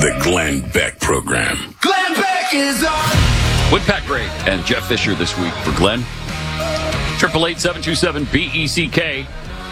The Glenn Beck Program. Glenn Beck is on. With Pat Gray and Jeff Fisher this week for Glenn. 888-727-BECK.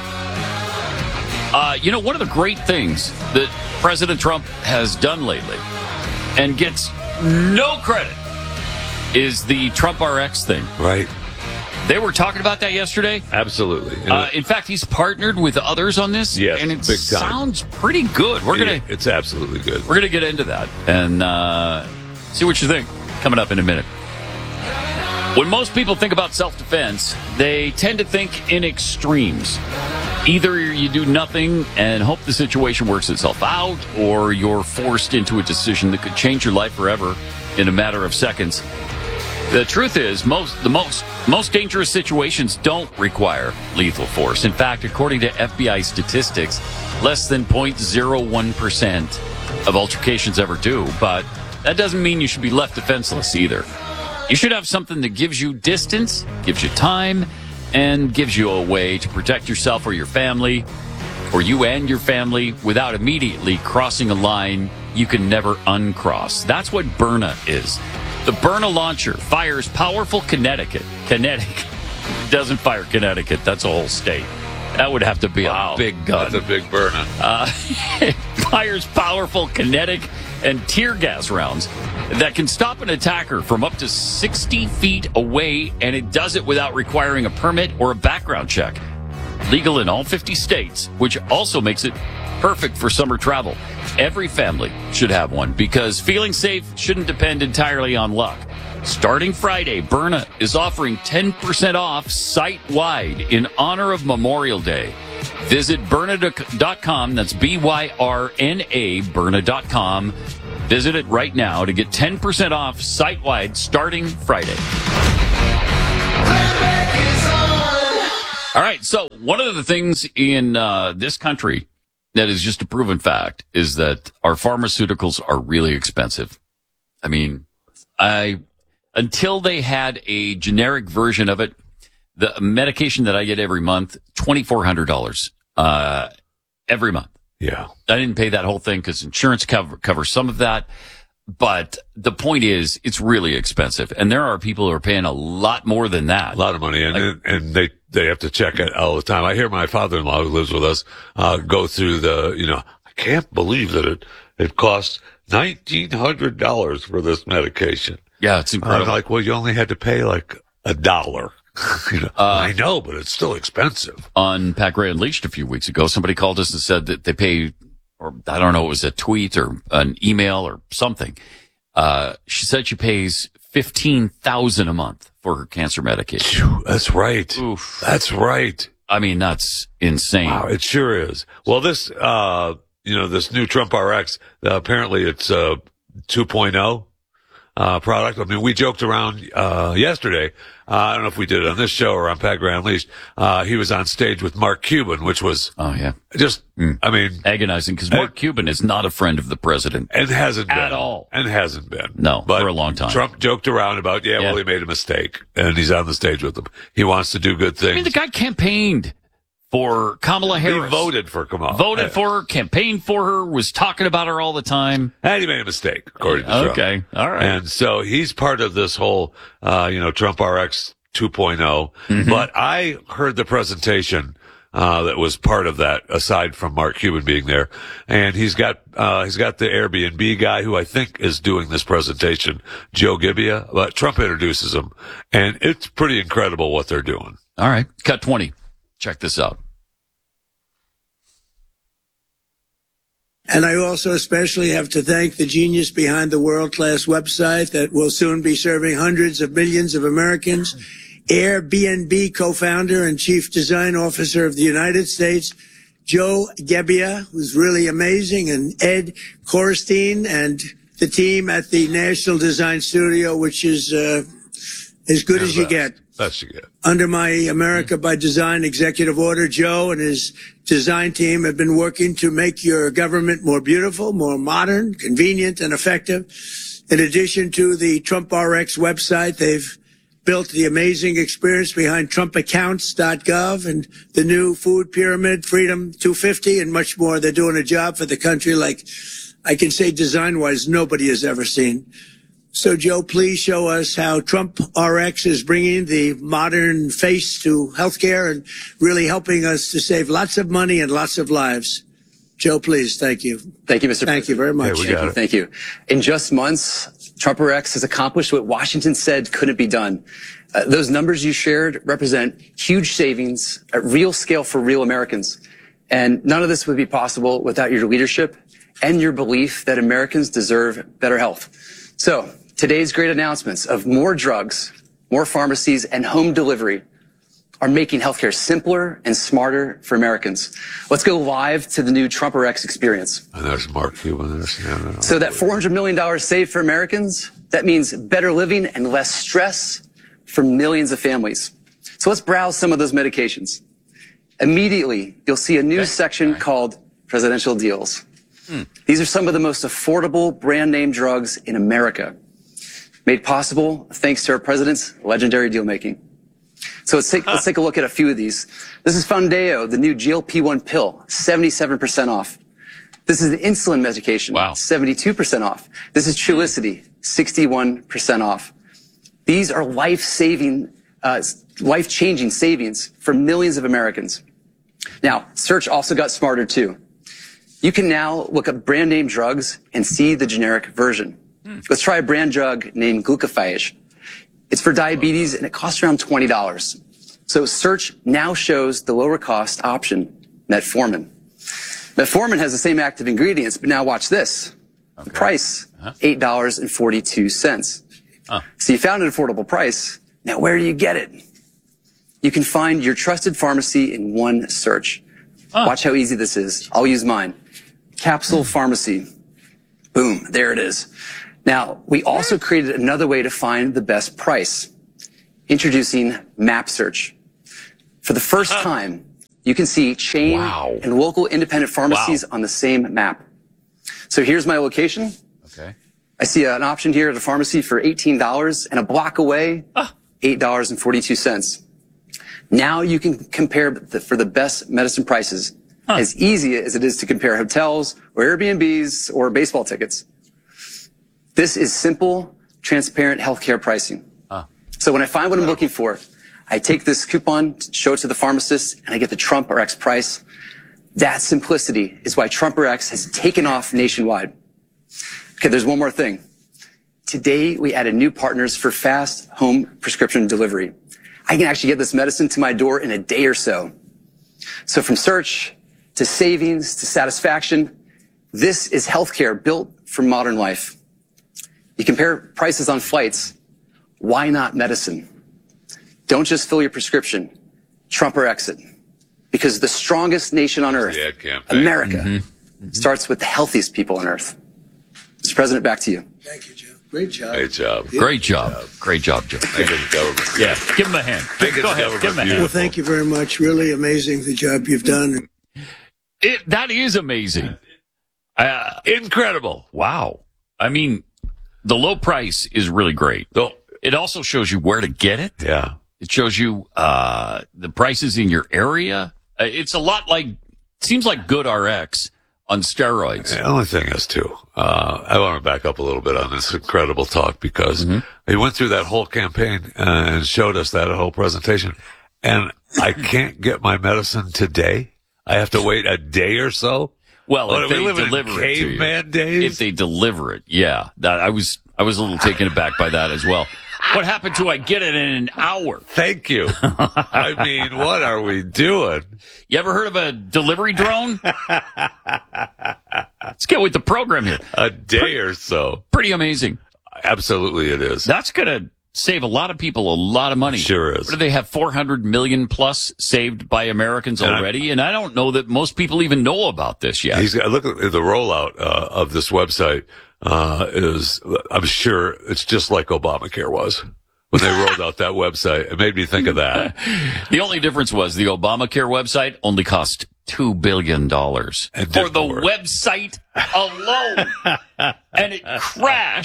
One of the great things that President Trump has done lately and gets no credit is the Trump RX thing. Right. They were talking about that yesterday. Absolutely. In fact, he's partnered with others on this. Yes, and it big time. sounds pretty good. It's absolutely good. We're gonna get into that and see what you think coming up in a minute. When most people think about self-defense, they tend to think in extremes. Either you do nothing and hope the situation works itself out, or you're forced into a decision that could change your life forever in a matter of seconds. The truth is, most dangerous situations don't require lethal force. In fact, according to FBI statistics, less than 0.01% of altercations ever do. But that doesn't mean you should be left defenseless either. You should have something that gives you distance, gives you time, and gives you a way to protect yourself or your family, or you and your family, without immediately crossing a line you can never uncross. That's what Byrna is. The Byrna launcher fires powerful kinetic. Doesn't fire Connecticut. That's a whole state. That would have to be a big gun. That's a big Byrna. It fires powerful kinetic and tear gas rounds that can stop an attacker from up to 60 feet away, and it does it without requiring a permit or a background check. Legal in all 50 states, which also makes it perfect for summer travel. Every family should have one because feeling safe shouldn't depend entirely on luck. Starting Friday, Byrna is offering 10% off site-wide in honor of Memorial Day. Visit Byrna.com. That's B-Y-R-N-A, Byrna.com. Visit it right now to get 10% off site-wide starting Friday. All right, so one of the things in this country that is just a proven fact is that our pharmaceuticals are really expensive. I mean, until they had a generic version of it, the medication that I get every month, $2,400 every month. Yeah. I didn't pay that whole thing because insurance covers some of that. But the point is, it's really expensive. And there are people who are paying a lot more than that. A lot of money. And they have to check it all the time. I hear my father-in-law, who lives with us, go through I can't believe that it costs $1,900 for this medication. Yeah, it's incredible. I'm like, well, you only had to pay like $1. I know, but it's still expensive. On Pat Gray Unleashed a few weeks ago, somebody called us and said that they pay, or I don't know, it was a tweet or an email or something. She said she pays $15,000 a month for her cancer medication. That's right. Oof. That's right. I mean, that's insane. Wow, it sure is. Well, this, this new Trump RX, apparently it's 2.0. Product. I mean, we joked around, yesterday. I don't know if we did it on this show or on Pat Gray Unleashed. He was on stage with Mark Cuban, which was, just, I mean, agonizing because Mark Cuban is not a friend of the president. And hasn't been. At all. And hasn't been. No, but for a long time. Trump joked around about, he made a mistake and he's on the stage with him. He wants to do good things. I mean, the guy campaigned for Kamala Harris. He voted for Kamala. Voted for her, campaigned for her, was talking about her all the time. And he made a mistake, according to Trump. Okay, all right. And so he's part of this whole, Trump RX 2.0. Mm-hmm. But I heard the presentation, that was part of that, aside from Mark Cuban being there. And he's got the Airbnb guy who I think is doing this presentation, Joe Gibbia, but Trump introduces him. And it's pretty incredible what they're doing. All right. Cut 20. Check this out. And I also especially have to thank the genius behind the world-class website that will soon be serving hundreds of millions of Americans. Airbnb co-founder and chief design officer of the United States, Joe Gebbia, who's really amazing, and Ed Korstein and the team at the National Design Studio, which is as good as you get. Best you get. Under my America by Design executive order, Joe and his design team have been working to make your government more beautiful, more modern, convenient, and effective. In addition to the Trump RX website, they've built the amazing experience behind TrumpAccounts.gov and the new food pyramid, Freedom 250, and much more. They're doing a job for the country like I can say design-wise nobody has ever seen. So, Joe, please show us how Trump RX is bringing the modern face to healthcare and really helping us to save lots of money and lots of lives. Joe, please. Thank you. Thank you, Mr. Thank you very much. Thank you. In just months, Trump RX has accomplished what Washington said couldn't be done. Those numbers you shared represent huge savings at real scale for real Americans. And none of this would be possible without your leadership and your belief that Americans deserve better health. So, today's great announcements of more drugs, more pharmacies, and home delivery are making healthcare simpler and smarter for Americans. Let's go live to the new Trump RX experience. And there's Mark Cuban. So that $400 million saved for Americans, that means better living and less stress for millions of families. So let's browse some of those medications. Immediately, you'll see a new section called Presidential Deals. These are some of the most affordable brand name drugs in America, made possible thanks to our president's legendary deal making. So let's take a look at a few of these. This is Foundayo, the new GLP-1 pill, 77% off. This is the insulin medication, 72% off. This is Trulicity, 61% off. These are life-changing savings for millions of Americans. Now, search also got smarter too. You can now look up brand name drugs and see the generic version. Let's try a brand drug named Glucophage. It's for diabetes and it costs around $20. So search now shows the lower cost option, Metformin. Metformin has the same active ingredients, but now watch this. The price, $8.42. So you found an affordable price. Now where do you get it? You can find your trusted pharmacy in one search. Watch how easy this is. I'll use mine. Capsule Pharmacy. Boom, there it is. Now, we also created another way to find the best price. Introducing Map Search. For the first time, you can see chain and local independent pharmacies on the same map. So here's my location. Okay. I see an option here at a pharmacy for $18 and a block away, $8.42. Now you can compare for the best medicine prices as easy as it is to compare hotels or Airbnbs or baseball tickets. This is simple, transparent healthcare pricing. So when I find what I'm looking for, I take this coupon, show it to the pharmacist, and I get the Trump RX price. That simplicity is why Trump RX has taken off nationwide. Okay, there's one more thing. Today, we added new partners for fast home prescription delivery. I can actually get this medicine to my door in a day or so. So from search to savings to satisfaction, this is healthcare built for modern life. You compare prices on flights. Why not medicine? Don't just fill your prescription. Trump RX it. Because the strongest nation on earth, America, starts with the healthiest people on earth. Mr. President, back to you. Thank you, Joe. Great job. Great job. Great job. Great job, Joe. Thank the government. Yeah, give him a hand. Go ahead, give him a hand. Well, thank you very much. Really amazing the job you've done. That is amazing. Incredible. Wow. I mean, the low price is really great. It also shows you where to get it. Yeah. It shows you the prices in your area. It's a lot like, seems like Good RX on steroids. The only thing is, too, I want to back up a little bit on this incredible talk because he went through that whole campaign and showed us that whole presentation. And I can't get my medicine today. I have to wait a day or so. Well, if they deliver it to you. Caveman days? If they deliver it, yeah. I was a little taken aback by that as well. What happened to I get it in an hour? Thank you. I mean, what are we doing? You ever heard of a delivery drone? Let's get with the program here. A day or so. Pretty amazing. Absolutely it is. That's going to save a lot of people a lot of money. Sure is. What do they have, 400 million plus saved by Americans already? And I don't know that most people even know about this yet. Look at the rollout of this website. I'm sure it's just like Obamacare was when they rolled out that website. It made me think of that. The only difference was the Obamacare website only cost $2 billion for the website alone. And it crashed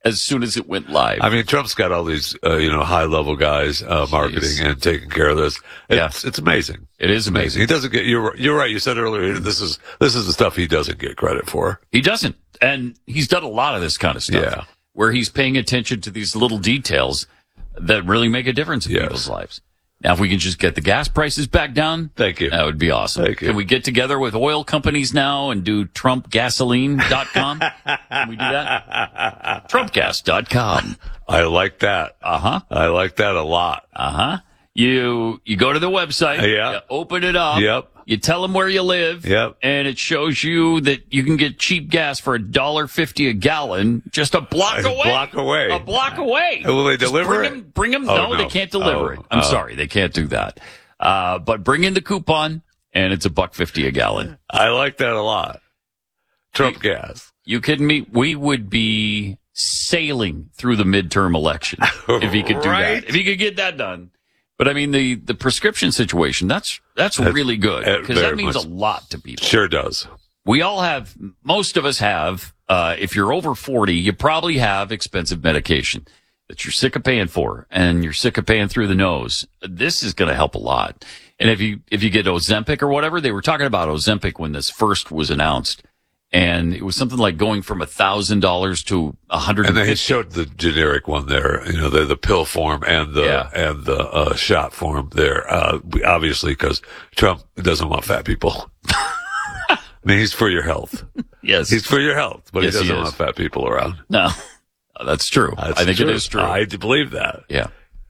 as soon as it went live. I mean, Trump's got all these, high level guys, marketing and taking care of this. It's amazing. It is amazing. He doesn't get, you're right. You said earlier, this is the stuff he doesn't get credit for. He doesn't. And he's done a lot of this kind of stuff where he's paying attention to these little details that really make a difference in people's lives. Now, if we can just get the gas prices back down, thank you. That would be awesome. Thank you. Can we get together with oil companies now and do TrumpGasoline.com? Can we do that? TrumpGas.com. I like that. I like that a lot. You go to the website. Yeah. You open it up. Yep. You tell them where you live. Yep. And it shows you that you can get cheap gas for $1.50 a gallon just a block away. A block away. Will they deliver it? Bring them. No, they can't deliver it. I'm sorry. They can't do that. But bring in the coupon and it's $1.50 a gallon. I like that a lot. Trump gas. You kidding me? We would be sailing through the midterm election if he could do that. If he could get that done. But I mean, the prescription situation, that's really good because that means a lot to people. Sure does. We all have, most of us have, if you're over 40, you probably have expensive medication that you're sick of paying for and you're sick of paying through the nose. This is going to help a lot. And if you get Ozempic or whatever, they were talking about Ozempic when this first was announced. And it was something like going from $1,000 to $150. And they showed the generic one there, the pill form and the shot form there. Obviously, because Trump doesn't want fat people. I mean, he's for your health. Yes. He's for your health, but yes, he doesn't want fat people around. No, that's true. I think it is true. I believe that. Yeah.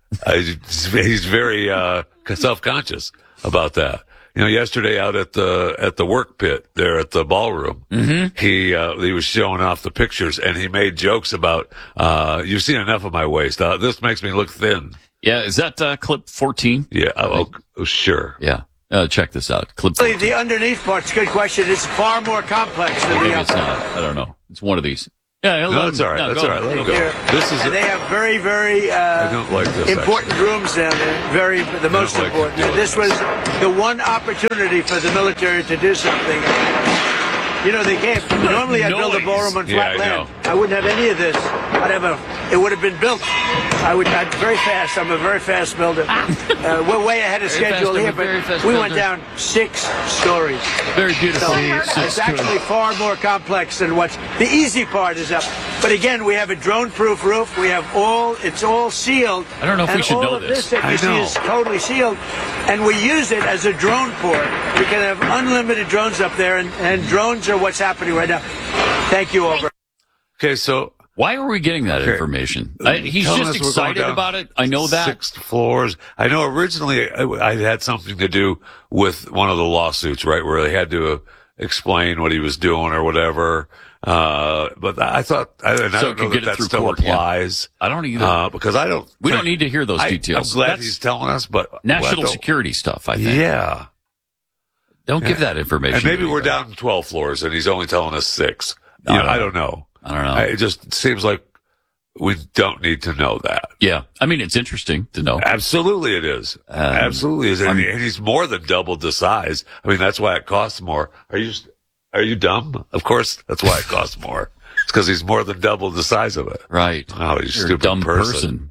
He's very, self-conscious about that. Yesterday out at the work pit there at the ballroom, he was showing off the pictures and he made jokes about, you've seen enough of my waist. This makes me look thin. Yeah. Is that, clip 14? Yeah. Oh, sure. Yeah. Check this out. Clip 14. The underneath part's a good question. It's far more complex than Maybe the it's upper. not. I don't know. It's one of these. Yeah, no, that's all right. That's all right. Let him go. And they have very, very I don't like this, important rooms down there. The most like important. it. This was the one opportunity for the military to do something. They can't. Normally, I'd build a ballroom on flat land. I wouldn't have any of this. It would have been built. I'm very fast. I'm a very fast builder. We're way ahead of schedule here, but we went down 6 stories. Very beautiful. So it's actually far more complex than the easy part is up. But again, we have a drone-proof roof. We have it's all sealed. I don't know if we should know this. That you see is totally sealed. And we use it as a drone port. We can have unlimited drones up there, and drones are what's happening right now. Thank you, over. Okay, so why are we getting that information? He's just excited about it. I know that. 6 floors. I know originally I had something to do with one of the lawsuits, right, where they had to explain what he was doing or whatever. But I thought, I don't know that still court, applies. Yeah. I don't either. Because we don't need to hear those details. I'm glad he's telling us, but national security stuff, I think. Yeah. Don't give that information. And maybe we're down 12 floors and he's only telling us 6. I don't know. It just seems like we don't need to know that. Yeah. I mean, it's interesting to know. Absolutely it is. Absolutely is. And he's more than doubled the size. I mean, that's why it costs more. Are you dumb? Of course, that's why it costs more. It's because he's more than double the size of it. Right. Oh, you're a stupid dumb person.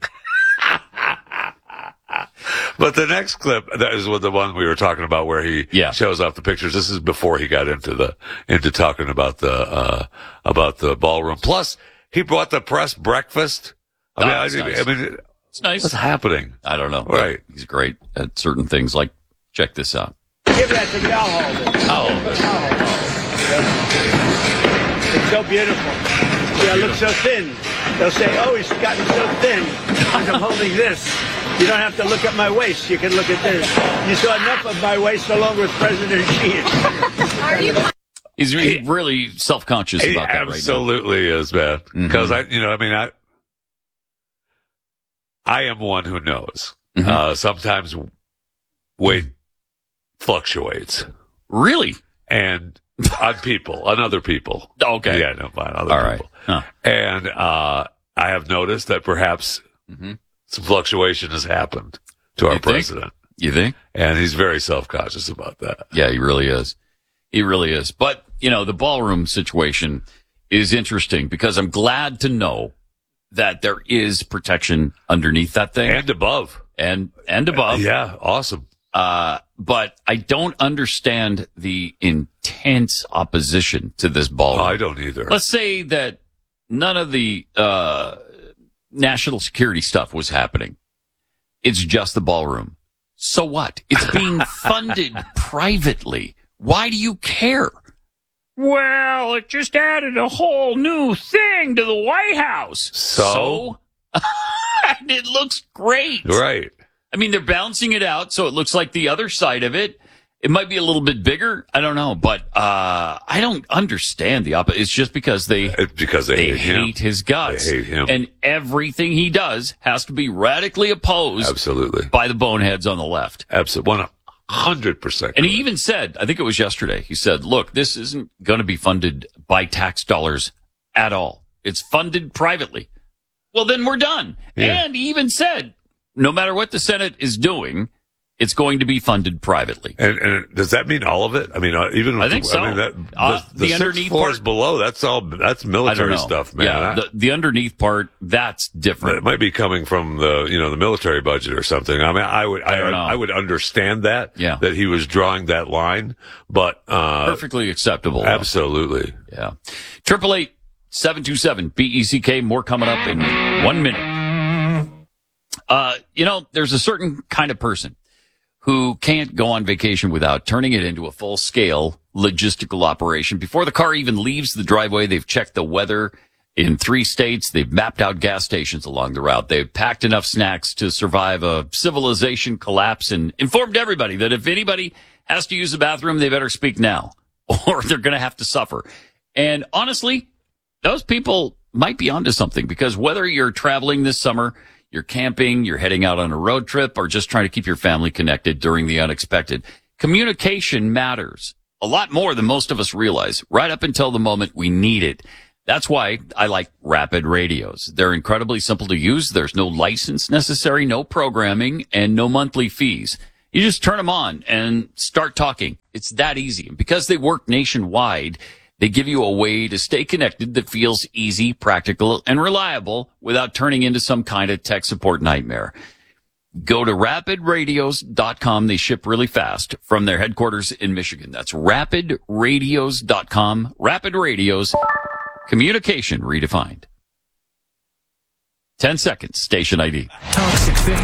But the next clip, that is the one we were talking about where he shows off the pictures. This is before he got into talking about the ballroom. Plus, he brought the press breakfast. Nice. It's nice. What's happening? I don't know. Right. He's great at certain things. Like, check this out. Give that to me. I'll hold it. It's so beautiful. I look so thin. They'll say, "Oh, he's gotten so thin." Because I'm holding this. You don't have to look at my waist. You can look at this. You saw enough of my waist along with President Xi. He's really self-conscious about that right now. Absolutely is, man. Because I am one who knows. Sometimes weight fluctuates. Really? And on other people. Okay. Yeah, no, fine. Other people. Huh. And I have noticed that perhaps some fluctuation has happened to our president. You think? And he's very self-conscious about that. Yeah, he really is. He really is. But, the ballroom situation is interesting because I'm glad to know that there is protection underneath that thing And above. and above. Yeah, awesome. But I don't understand the intense opposition to this ballroom. I don't either. Let's say that none of the national security stuff was happening. It's just the ballroom. So what? It's being funded privately. Why do you care? Well, it just added a whole new thing to the White House. So? And it looks great. Right. I mean, they're balancing it out so it looks like the other side of it. It might be a little bit bigger. I don't know. But I don't understand the opposite. It's just because they hate his guts. They hate him. And everything he does has to be radically opposed Absolutely. by the boneheads on the left. Absolutely. 100%. And he even said, I think it was yesterday, he said, look, this isn't going to be funded by tax dollars at all. It's funded privately. Well, then we're done. Yeah. And he even said, no matter what the Senate is doing, it's going to be funded privately. And does that mean all of it? I mean, even I think so. I mean, The the underneath six floors part- below, that's military stuff, man. Yeah, the underneath part, that's different. It might be coming from the military budget or something. I mean, I don't know. I would understand that, Yeah. that he was drawing that line, but, Perfectly acceptable. absolutely. Yeah. 888-727-BECK. More coming up in 1 minute. There's a certain kind of person who can't go on vacation without turning it into a full-scale logistical operation. Before the car even leaves the driveway, they've checked the weather in 3 states. They've mapped out gas stations along the route. They've packed enough snacks to survive a civilization collapse and informed everybody that if anybody has to use the bathroom, they better speak now or they're going to have to suffer. And honestly, those people might be onto something because whether you're traveling this summer, you're camping, you're heading out on a road trip, or just trying to keep your family connected during the unexpected, communication matters a lot more than most of us realize, right up until the moment we need it. That's why I like Rapid Radios. They're incredibly simple to use. There's no license necessary, no programming, and no monthly fees. You just turn them on and start talking. It's that easy. And because they work nationwide, they give you a way to stay connected that feels easy, practical, and reliable without turning into some kind of tech support nightmare. Go to rapidradios.com. They ship really fast from their headquarters in Michigan. That's rapidradios.com. Rapid Radios. Communication redefined. 10 seconds. Station ID. Talk 650.